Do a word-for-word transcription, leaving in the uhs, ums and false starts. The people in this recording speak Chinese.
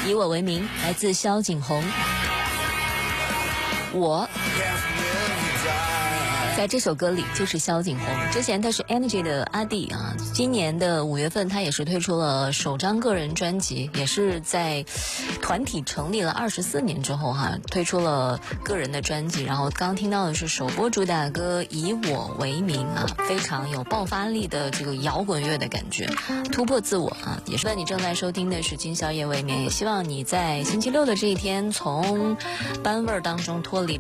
以我为名，来自萧景宏。我在这首歌里就是萧景宏，之前他是 Energy 的阿弟啊，今年的五月份他也是推出了首张个人专辑，也是在团体成立了二十四年之后哈、啊，推出了个人的专辑。然后刚听到的是首播主打歌《以我为名》啊，非常有爆发力的这个摇滚乐的感觉，突破自我啊。也是你正在收听的是今宵夜未眠，也希望你在星期六的这一天从班味儿当中脱离。